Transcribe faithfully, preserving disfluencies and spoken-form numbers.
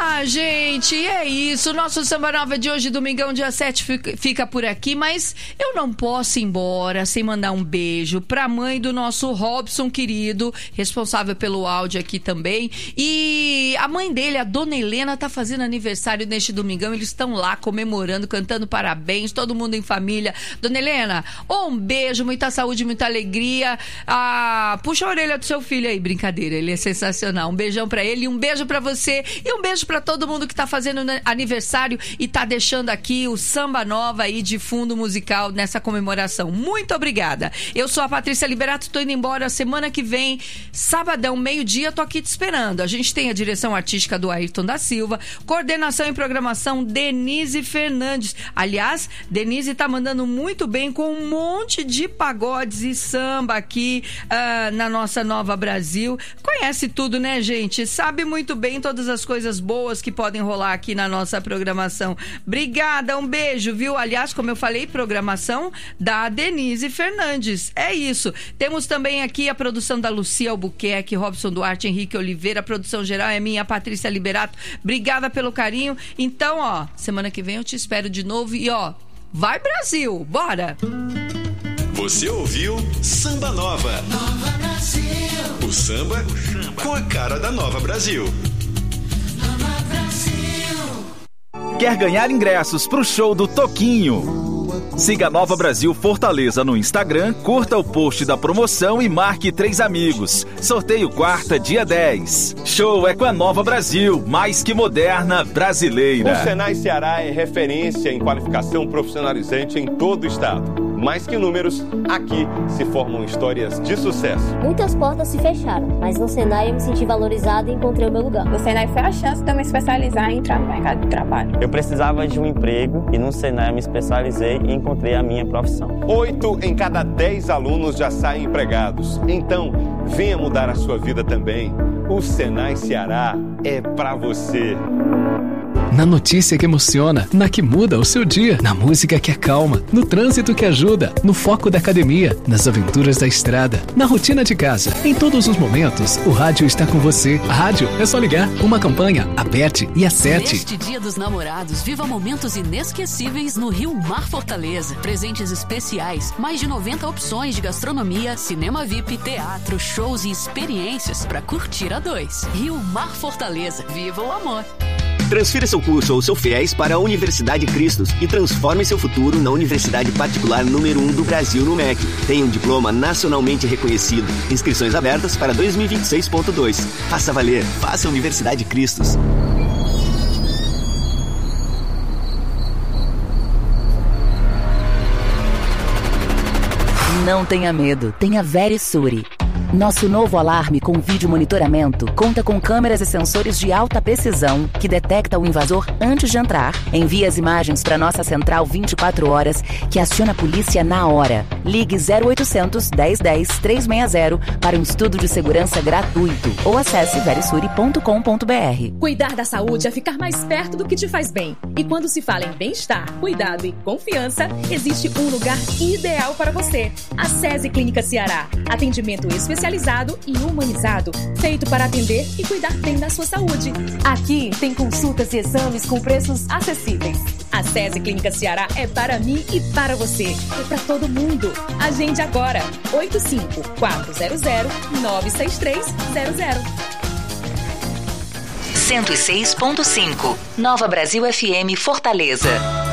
Ah, gente, é isso. Nosso Samba Nova de hoje, domingão, dia sete, fica por aqui. Mas eu não posso ir embora sem mandar um beijo pra mãe do nosso Robson querido, responsável pelo áudio aqui também. E a mãe dele, a dona Helena, tá fazendo aniversário neste domingão. Eles estão lá comemorando, cantando parabéns, todo mundo em família. Dona Helena, um beijo, muita saúde, muita alegria. Ah, puxa a orelha do seu filho aí, brincadeira, ele é sensacional. Um beijão pra ele e um beijo pra você. E um beijo pra todo mundo que tá fazendo aniversário e tá deixando aqui o Samba Nova aí de fundo musical nessa comemoração. Muito obrigada. Eu sou a Patrícia Liberato, tô indo embora. Semana que vem, sabadão, meio-dia, tô aqui te esperando. A gente tem a direção artística do Ayrton da Silva, coordenação e programação Denise Fernandes. Aliás, Denise tá mandando muito bem com um monte de pagodes e samba aqui uh, na nossa Nova Brasil. Conhece tudo, né, gente? Sabe muito bem todas as coisas boas que podem rolar aqui na nossa programação. Obrigada, um beijo, viu? Aliás, como eu falei, programação da Denise Fernandes. É isso. Temos também aqui a produção da Lucia Albuquerque, Robson Duarte, Henrique Oliveira. A produção geral é minha, Patrícia Liberato. Obrigada pelo carinho. Então, ó, semana que vem eu te espero de novo e, ó, vai Brasil! Bora! Você ouviu Samba Nova. Nova Brasil. O samba, o samba com a cara da Nova Brasil. Nova Brasil. Quer ganhar ingressos pro show do Toquinho? Siga Nova Brasil Fortaleza no Instagram, curta o post da promoção e marque três amigos. Sorteio quarta, dia dez. Show é com a Nova Brasil, mais que moderna, brasileira. O Senai Ceará é referência em qualificação profissionalizante em todo o estado. Mais que números, aqui se formam histórias de sucesso. Muitas portas se fecharam, mas no Senai eu me senti valorizada e encontrei o meu lugar. O Senai foi a chance de eu me especializar e entrar no mercado de trabalho. Eu precisava de um emprego e no Senai eu me especializei e encontrei a minha profissão. Oito em cada dez alunos já saem empregados. Então, venha mudar a sua vida também. O Senai Ceará é pra você. Na notícia que emociona, na que muda o seu dia, na música que acalma, no trânsito que ajuda, no foco da academia, nas aventuras da estrada, na rotina de casa. Em todos os momentos, o rádio está com você. A rádio é só ligar, uma campanha, aperte e acerte. Neste Dia dos Namorados, viva momentos inesquecíveis no Rio Mar Fortaleza. Presentes especiais, mais de noventa opções de gastronomia, cinema V I P, teatro, shows e experiências para curtir a dois. Rio Mar Fortaleza, viva o amor! Transfira seu curso ou seu FIES para a Universidade Cristos e transforme seu futuro na universidade particular número um do Brasil no M E C. Tem um diploma nacionalmente reconhecido. Inscrições abertas para dois mil e vinte e seis ponto dois. Faça valer. Faça Universidade Cristos. Não tenha medo, tenha Verisure. Nosso novo alarme com vídeo monitoramento conta com câmeras e sensores de alta precisão que detecta o invasor antes de entrar, envia as imagens para nossa central vinte e quatro horas, que aciona a polícia na hora. Ligue zero oitocentos, dez dez, trezentos e sessenta para um estudo de segurança gratuito ou acesse verisure ponto com ponto br. Cuidar da saúde é ficar mais perto do que te faz bem. E quando se fala em bem-estar, cuidado e confiança, existe um lugar ideal para você. A SESI Clínica Ceará. Atendimento especializado e humanizado, feito para atender e cuidar bem da sua saúde. Aqui tem consultas e exames com preços acessíveis. A SESI Clínica Ceará é para mim e para você. É para todo mundo. Agende agora. oito cinco quatro zero zero nove seis três zero zero. cento e seis ponto cinco. Nova Brasil F M Fortaleza.